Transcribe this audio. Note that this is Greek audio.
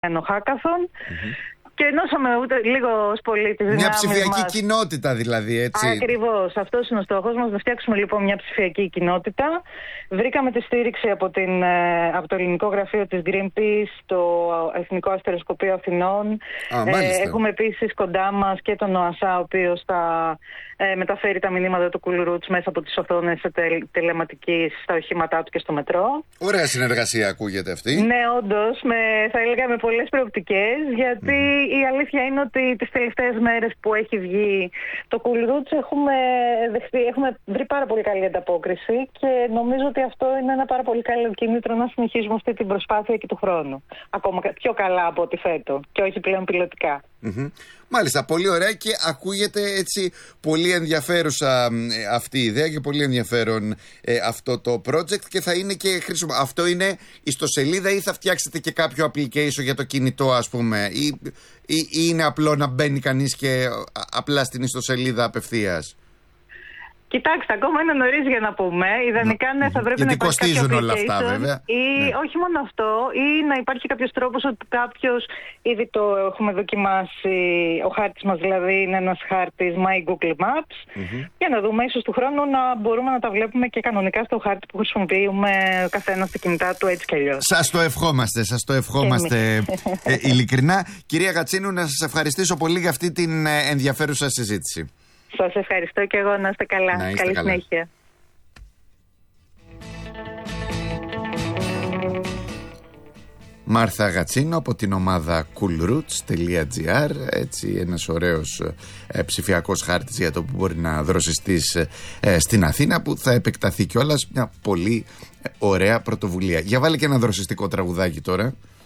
Hackathon. Και ενώσαμε λίγο ως πολίτες. Μια ψηφιακή κοινότητα δηλαδή, έτσι. Ακριβώς, αυτός είναι ο στόχος μας, να φτιάξουμε λοιπόν μια ψηφιακή κοινότητα. Βρήκαμε τη στήριξη από το ελληνικό γραφείο της Greenpeace, το Εθνικό Αστεροσκοπείο Αθηνών. Έχουμε επίσης κοντά μας και τον ΟΑΣΑ, ο οποίος θα μεταφέρει τα μηνύματα του Cool Roots μέσα από τις οθόνες τελεματικής στα οχήματά του και στο μετρό. Ωραία συνεργασία ακούγεται αυτή. Ναι, όντως, θα έλεγα με πολλές προοπτικές, γιατί η αλήθεια είναι ότι τις τελευταίες μέρες που έχει βγει το Cool Roots έχουμε βρει πάρα πολύ καλή ανταπόκριση και νομίζω ότι αυτό είναι ένα πάρα πολύ καλό κίνητρο να συνεχίσουμε αυτή την προσπάθεια και του χρόνου. Ακόμα πιο καλά από ό,τι φέτο και όχι πλέον πιλωτικά. Μάλιστα, πολύ ωραία και ακούγεται έτσι πολύ ενδιαφέρουσα αυτή η ιδέα και πολύ ενδιαφέρον αυτό το project και θα είναι και χρήσιμο. Αυτό είναι ιστοσελίδα ή θα φτιάξετε και κάποιο application για το κινητό, ας πούμε, ή είναι απλό να μπαίνει κανείς και απλά στην ιστοσελίδα απευθείας? Κοιτάξτε, ακόμα είναι νωρίς για να πούμε. Ιδανικά θα πρέπει να υπάρχει κάποιο application, όλα αυτά, βέβαια. Ή όχι μόνο αυτό, ή να υπάρχει κάποιος τρόπος ότι κάποιος, ήδη το έχουμε δοκιμάσει, ο χάρτης μας δηλαδή είναι ένας χάρτης My Google Maps, για να δούμε ίσως του χρόνου να μπορούμε να τα βλέπουμε και κανονικά στο χάρτη που χρησιμοποιούμε ο καθένας στα κινητά του έτσι κι αλλιώς. Σας το ευχόμαστε ειλικρινά. Κυρία Γατσίνου, να σας ευχαριστήσω πολύ για αυτή την ενδιαφέρουσα συζήτηση. Σας ευχαριστώ και εγώ, να είστε καλά. Καλή συνέχεια. Μάρθα Γατσίνο από την ομάδα coolroots.gr, έτσι ένας ωραίος ψηφιακός χάρτης για το που μπορεί να δροσιστείς στην Αθήνα, που θα επεκταθεί κιόλας, μια πολύ ωραία πρωτοβουλία. Για βάλε και ένα δροσιστικό τραγουδάκι τώρα.